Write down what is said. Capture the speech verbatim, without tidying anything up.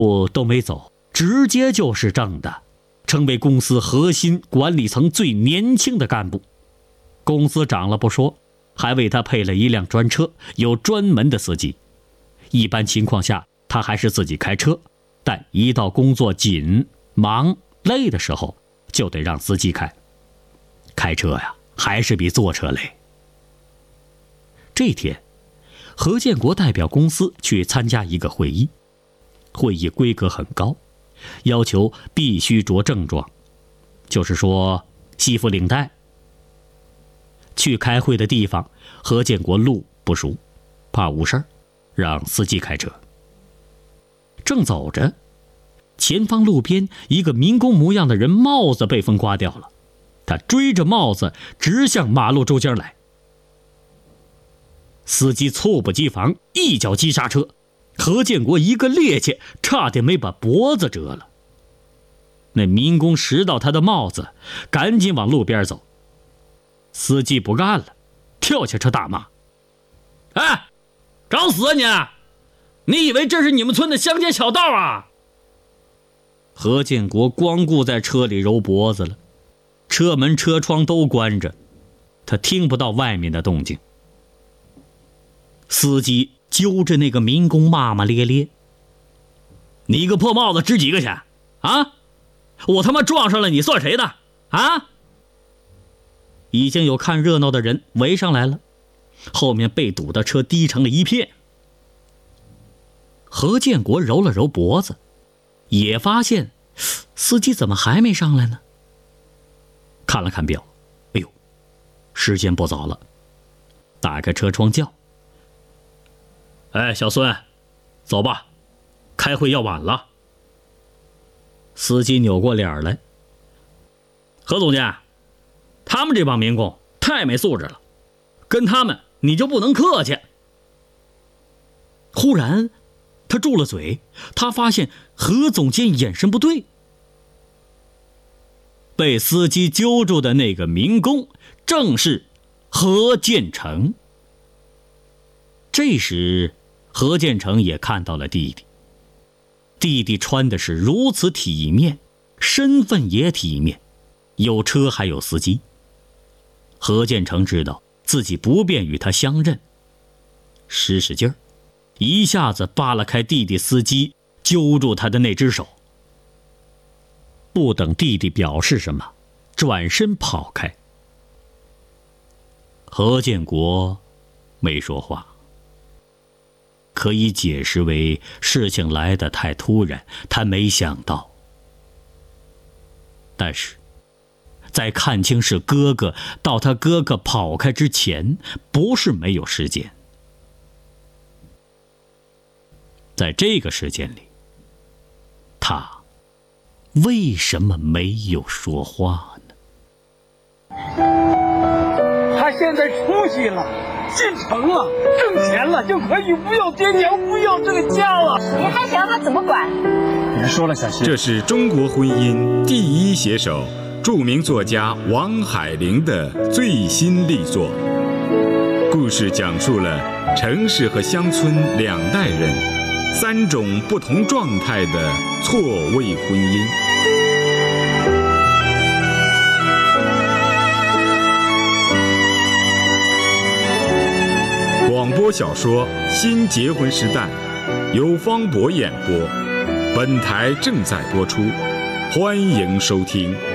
我都没走，直接就是正的，成为公司核心管理层最年轻的干部。公司涨了不说，还为他配了一辆专车，有专门的司机。一般情况下他还是自己开车，但一到工作紧、忙、累的时候，就得让司机开。开车呀，还是比坐车累。这天，何建国代表公司去参加一个会议，会议规格很高，要求必须着正装，就是说西服领带。去开会的地方，何建国路不熟，怕误事儿，让司机开车。正走着，前方路边一个民工模样的人帽子被风刮掉了，他追着帽子直向马路中间来。司机猝不及防，一脚急刹车，何建国一个趔趄，差点没把脖子折了。那民工拾到他的帽子，赶紧往路边走。司机不干了，跳下车大骂：“哎，找死啊你！你以为这是你们村的乡间小道啊？”何建国光顾在车里揉脖子了，车门车窗都关着，他听不到外面的动静。司机揪着那个民工骂骂咧咧：“你个破帽子值几个钱啊？我他妈撞上了你算谁的啊？”已经有看热闹的人围上来了，后面被堵的车滴成了一片。何建国揉了揉脖子，也发现司机怎么还没上来呢？看了看表，哎呦，时间不早了，打开车窗叫：“哎，小孙，走吧，开会要晚了。”司机扭过脸来：“何总监，他们这帮民工太没素质了，跟他们你就不能客气。”忽然他住了嘴，他发现何总监眼神不对。被司机揪住的那个民工正是何建成。这时何建成也看到了弟弟，弟弟穿的是如此体面，身份也体面，有车还有司机。何建成知道自己不便与他相认，使使劲儿，一下子扒拉开弟弟司机揪住他的那只手。不等弟弟表示什么，转身跑开。何建国没说话，可以解释为事情来得太突然，他没想到。但是在看清是哥哥到他哥哥跑开之前，不是没有时间。在这个时间里，他为什么没有说话呢？ 他现在出息了，进城了，挣钱了，就可以不要爹娘，不要这个家了。 你还想他怎么管？ 别说了，小希。 这是中国婚姻第一写手、著名作家王海玲的最新力作。故事讲述了城市和乡村两代人三种不同状态的错位婚姻。广播小说《新结婚时代》由方博演播，本台正在播出，欢迎收听。